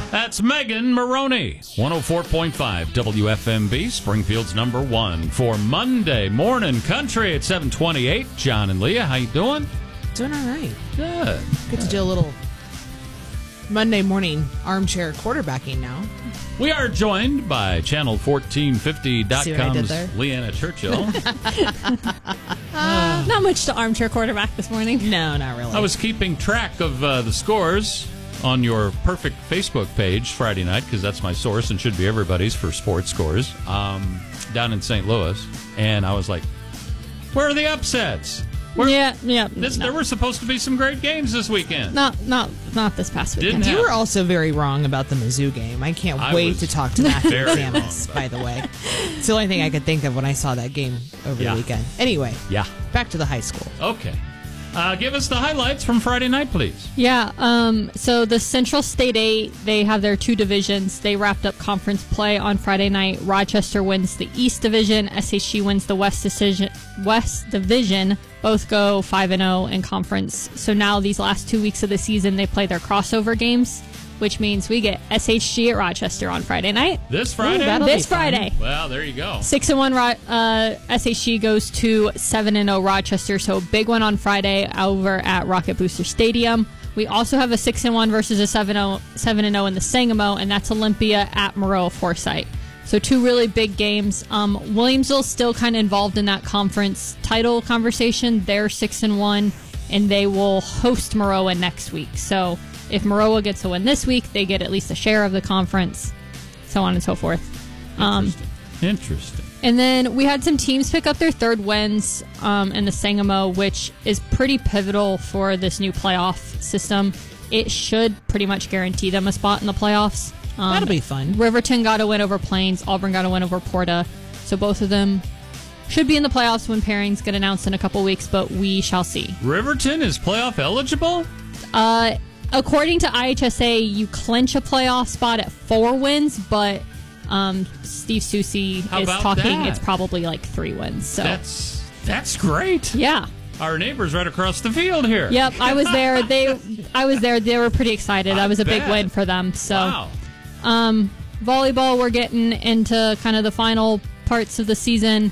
That's Megan Maroney. 104.5 WFMB, Springfield's number one for Monday Morning Country at 7:28. John and Leah, how you doing? Doing all right. Good. Get to do a little Monday morning armchair quarterbacking now. We are joined by Channel1450.com's Leanna Churchill. Not much to armchair quarterback this morning. No, not really. I was keeping track of the scores on your perfect Facebook page Friday night, because that's my source and should be everybody's for sports scores, down in St. Louis. And I was like, where are the upsets? There were supposed to be some great games this weekend. Not this past weekend. You were also very wrong about the Mizzou game. I can't wait to talk to Matthew Samus, by the way. It's the only thing I could think of when I saw that game over the weekend. Anyway, back to the high school. Okay. Give us the highlights from Friday night, please. Yeah, so the Central State 8, they have their two divisions. They wrapped up conference play on Friday night. Rochester wins the East Division. SHG wins the West Division. Both go 5-0 in conference. So now these last 2 weeks of the season, they play their crossover games, which means we get SHG at Rochester on Friday night. This Friday? This Friday. Well, there you go. 6-1 SHG goes to 7-0 Rochester, so big one on Friday over at Rocket Booster Stadium. We also have a 6-1 versus a 7-0 in the Sangamo, and that's Olympia at Moreau Forsyth. So two really big games. Williamsville's still kind of involved in that conference title conversation. They're 6-1, and they will host Moreau next week. So if Moreau gets a win this week, they get at least a share of the conference, so on and so forth. Interesting. And then we had some teams pick up their third wins in the Sangamo, which is pretty pivotal for this new playoff system. It should pretty much guarantee them a spot in the playoffs. That'll be fun. Riverton got a win over Plains. Auburn got a win over Porta. So both of them should be in the playoffs when pairings get announced in a couple weeks, but we shall see. Riverton is playoff eligible? According to IHSA, you clinch a playoff spot at 4 wins, but Steve Susi is talking it's probably like 3 wins. So that's great. Yeah. Our neighbors right across the field here. Yep, I was there. They were pretty excited. That was a big win for them. So, wow. Volleyball, we're getting into kind of the final parts of the season.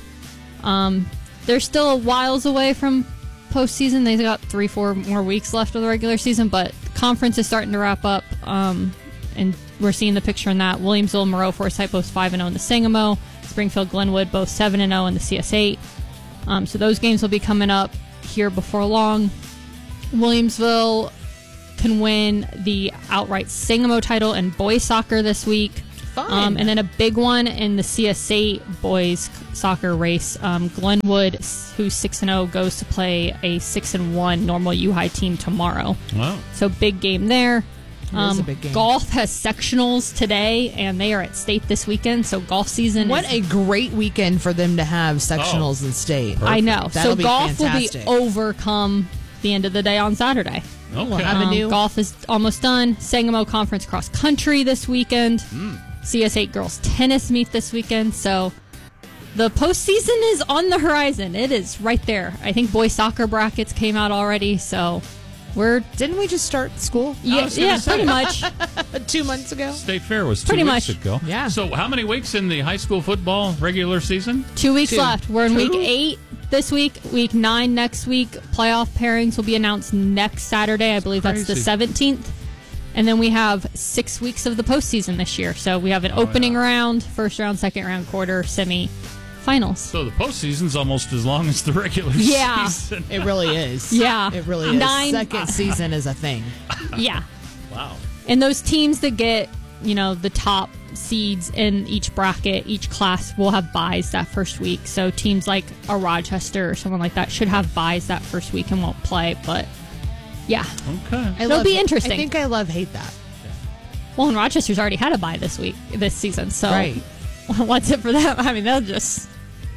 They're still whiles away from postseason. They've got 3-4 more weeks left of the regular season, but conference is starting to wrap up, and we're seeing the picture in that. Williamsville and Moreau Forsyth both 5-0 in the Sangamo. Springfield Glenwood both 7-0 in the CS8. So those games will be coming up here before long. Williamsville can win the outright Sangamo title in boys soccer this week. Fun. And then a big one in the CS8 boys soccer race. Glenwood, who's 6-0, goes to play a 6-1 normal U-High team tomorrow. Wow. So big game there. It is a big game. Golf has sectionals today, and they are at state this weekend. So golf season. What a great weekend for them to have sectionals in state. Perfect. I know. That'll so golf fantastic. will be over come the end of the day on Saturday. Okay. Golf is almost done. Sangamo Conference Cross Country this weekend. CS8 Girls Tennis meet this weekend. So the postseason is on the horizon. It is right there. I think boys soccer brackets came out already. So didn't we just start school? Yeah, pretty much. 2 months ago? State Fair was 2 Pretty weeks much. ago. Yeah. So how many weeks in the high school football regular season? 2 weeks 2. left. We're in 2? week 8 this week. Week 9 next week. Playoff pairings will be announced next Saturday. I believe that's the Crazy. 17th. And then we have 6 weeks of the postseason this year. So we have an opening round, first round, second round, quarter, semi, finals. So the postseason's almost as long as the regular Yeah. season. It really is. Yeah. It really is. 9 Second season is a thing. Yeah. Wow. And those teams that get, the top seeds in each bracket, each class will have buys that first week. So teams like a Rochester or someone like that should have buys that first week and won't play. But yeah. Okay. It'll be interesting. I think I hate that. Well, and Rochester's already had a bye this season. So Right. what's it for them? I mean, they'll just...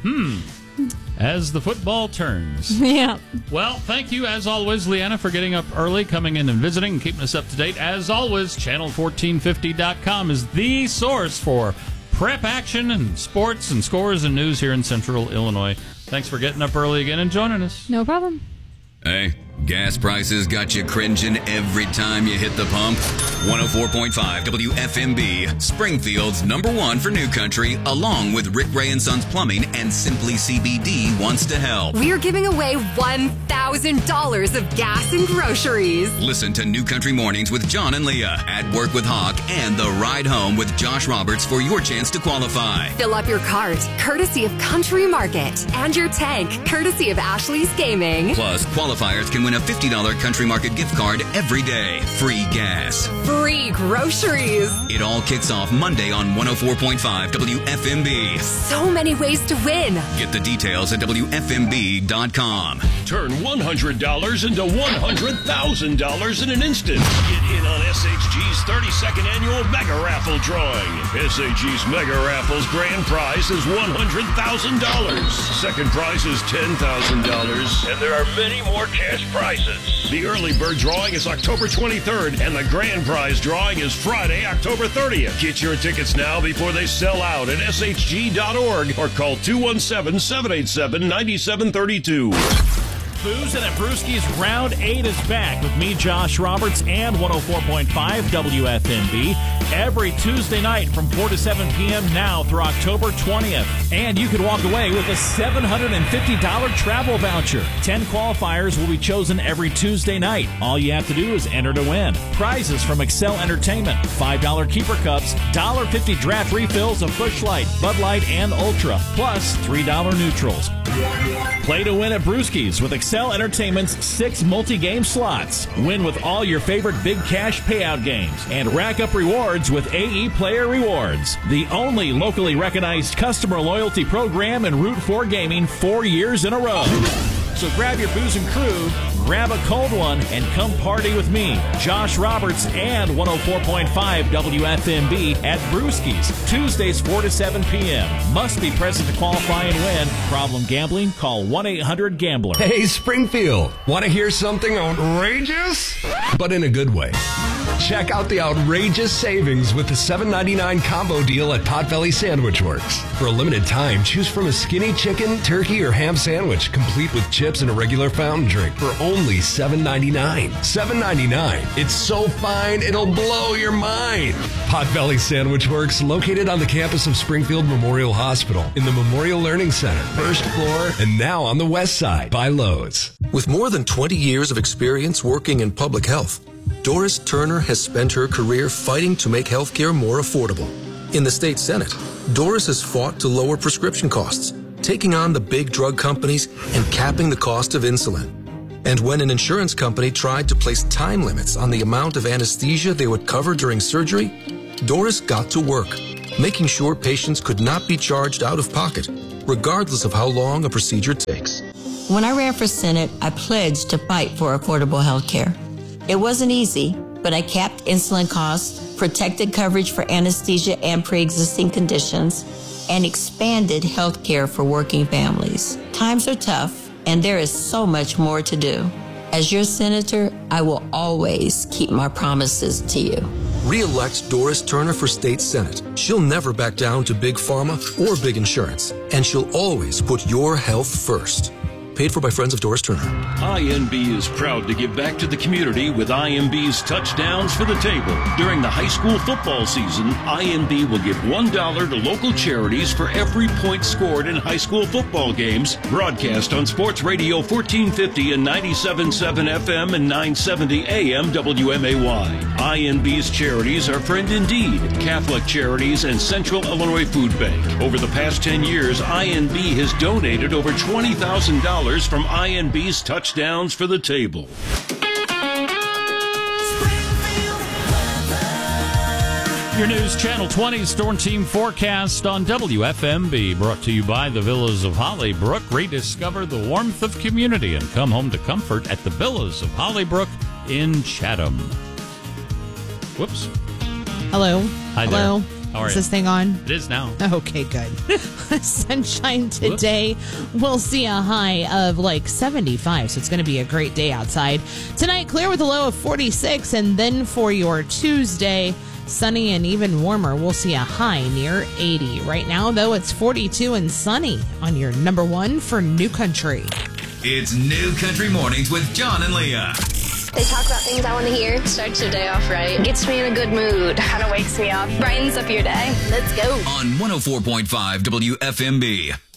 As the football turns. Yeah. Well, thank you, as always, Leanna, for getting up early, coming in and visiting, and keeping us up to date. As always, Channel1450.com is the source for prep action and sports and scores and news here in Central Illinois. Thanks for getting up early again and joining us. No problem. Hey, Gas prices got you cringing every time you hit the pump? 104.5 WFMB, Springfield's #1 for New Country, along with Rick Ray and Sons Plumbing and Simply CBD wants to help. We're giving away $1,000 of gas and groceries. Listen to New Country Mornings with John and Leah, At Work with Hawk, and The Ride Home with Josh Roberts for your chance to qualify. Fill up your cart, courtesy of Country Market, and your tank, courtesy of Ashley's Gaming. Plus, qualifiers can win a $50 Country Market gift card every day. Free gas. Free groceries. It all kicks off Monday on 104.5 WFMB. So many ways to win. Get the details at WFMB.com. Turn $100 into $100,000 in an instant. Get in on SHG's 32nd annual Mega Raffle drawing. SHG's Mega Raffle's grand prize is $100,000. Second prize is $10,000. And there are many more cash prizes. The early bird drawing is October 23rd, and the grand prize drawing is Friday, October 30th. Get your tickets now before they sell out at shg.org or call 217-787-9732. Boozin' at Brewski's Round 8 is back with me, Josh Roberts, and 104.5 WFMB every Tuesday night from 4 to 7 p.m. now through October 20th. And you could walk away with a $750 travel voucher. 10 qualifiers will be chosen every Tuesday night. All you have to do is enter to win. Prizes from Excel Entertainment, $5 keeper cups, $1.50 draft refills of Busch Light, Bud Light, and Ultra, plus $3 neutrals. Play to win at Brewski's with Excel Entertainment's 6 multi-game slots. Win with all your favorite big cash payout games and rack up rewards with AE Player Rewards, the only locally recognized customer loyalty program in Route 4 Gaming 4 years in a row. So grab your booze and crew, grab a cold one, and come party with me, Josh Roberts, and 104.5 WFMB at Brewski's, Tuesdays 4 to 7 p.m. Must be present to qualify and win. Problem gambling? Call 1-800-GAMBLER. Hey, Springfield, want to hear something outrageous? But in a good way. Check out the outrageous savings with the $7.99 combo deal at Potbelly Sandwich Works. For a limited time, choose from a skinny chicken, turkey, or ham sandwich, complete with chips and a regular fountain drink for only $7.99. $7.99. It's so fine, it'll blow your mind. Potbelly Sandwich Works, located on the campus of Springfield Memorial Hospital in the Memorial Learning Center, first floor, and now on the west side by Lowe's. With more than 20 years of experience working in public health, Doris Turner has spent her career fighting to make healthcare more affordable. In the state Senate, Doris has fought to lower prescription costs, taking on the big drug companies and capping the cost of insulin. And when an insurance company tried to place time limits on the amount of anesthesia they would cover during surgery, Doris got to work, making sure patients could not be charged out of pocket, regardless of how long a procedure takes. When I ran for Senate, I pledged to fight for affordable health care. It wasn't easy, but I capped insulin costs, protected coverage for anesthesia and pre-existing conditions, and expanded health care for working families. Times are tough, and there is so much more to do. As your senator, I will always keep my promises to you. Re-elect Doris Turner for State Senate. She'll never back down to big pharma or big insurance, and she'll always put your health first. Paid for by Friends of Doris Turner. INB is proud to give back to the community with INB's Touchdowns for the Table. During the high school football season, INB will give $1 to local charities for every point scored in high school football games. Broadcast on Sports Radio 1450 and 97.7 FM and 970 AM WMAY. INB's charities are Friend Indeed, Catholic Charities, and Central Illinois Food Bank. Over the past 10 years, INB has donated over $20,000 from INB's Touchdowns for the Table. Your News Channel 20 Storm Team forecast on WFMB, brought to you by the Villas of Hollybrook. Rediscover the warmth of community and come home to comfort at the Villas of Hollybrook in Chatham. Whoops. Hello. Hi Hello. There. How are Is you? this thing on? It is now. Okay, good. Sunshine today. We'll see a high of like 75, so it's going to be a great day outside. Tonight, clear with a low of 46, and then for your Tuesday, sunny and even warmer. We'll see a high near 80. Right now, though, it's 42 and sunny on your #1 for New Country. It's New Country Mornings with John and Leah. They talk about things I want to hear. Starts your day off right. Gets me in a good mood. Kind of wakes me up. Brightens up your day. Let's go. On 104.5 WFMB.